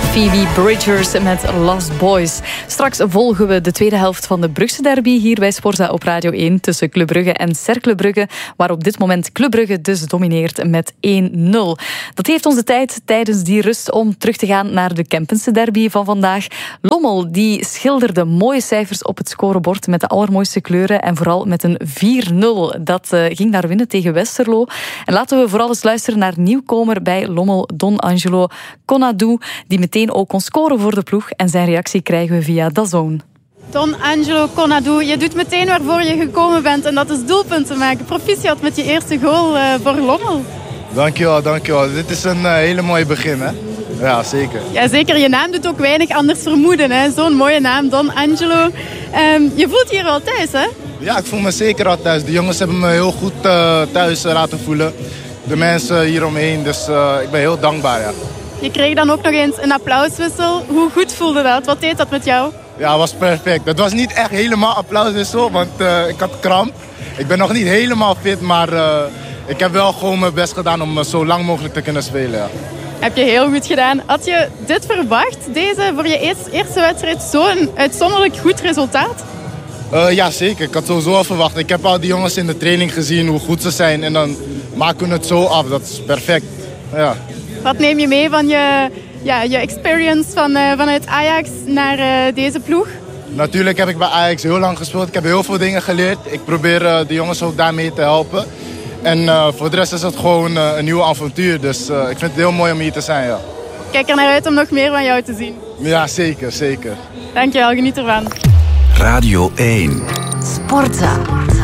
Phoebe Bridgers met Lost Boys. Straks volgen we de tweede helft van de Brugse derby hier bij Sporza op Radio 1 tussen Club Brugge en Cercle Brugge, waar op dit moment Club Brugge dus domineert met 1-0. Dat heeft ons de tijd tijdens die rust om terug te gaan naar de Kempense derby van vandaag. Lommel die schilderde mooie cijfers op het scorebord met de allermooiste kleuren en vooral met een 4-0. Dat ging daar winnen tegen Westerlo. En laten we vooral eens luisteren naar nieuwkomer bij Lommel, Don Angelo Conadou, die meteen ook kon scoren voor de ploeg. En zijn reactie krijgen we via DAZN. Don Angelo Conadou, je doet meteen waarvoor je gekomen bent en dat is doelpunten maken. Proficiat met je eerste goal voor Lommel. Dankjewel, dankjewel. Dit is een hele mooie begin, hè? Ja, zeker. Ja, zeker. Je naam doet ook weinig anders vermoeden, hè? Zo'n mooie naam, Don Angelo. Je voelt hier wel thuis, hè? Ja, ik voel me zeker al thuis. De jongens hebben me heel goed thuis laten voelen. De mensen hieromheen, dus ik ben heel dankbaar, ja. Je kreeg dan ook nog eens een applauswissel. Hoe goed voelde dat? Wat deed dat met jou? Ja, het was perfect. Het was niet echt helemaal applauswissel, want ik had kramp. Ik ben nog niet helemaal fit, maar ik heb wel gewoon mijn best gedaan om zo lang mogelijk te kunnen spelen. Ja. Heb je heel goed gedaan. Had je dit verwacht, deze voor je eerste wedstrijd, zo'n uitzonderlijk goed resultaat? Ja, zeker. Ik had sowieso al verwacht. Ik heb al die jongens in de training gezien, hoe goed ze zijn. En dan maken we het zo af. Dat is perfect. Ja. Wat neem je mee van je experience vanuit Ajax naar deze ploeg? Natuurlijk heb ik bij Ajax heel lang gespeeld. Ik heb heel veel dingen geleerd. Ik probeer de jongens ook daarmee te helpen. En voor de rest is het gewoon een nieuw avontuur. Dus ik vind het heel mooi om hier te zijn. Ja. Kijk er naar uit om nog meer van jou te zien. Ja, zeker, zeker. Dankjewel, geniet ervan. Radio 1. Sporza.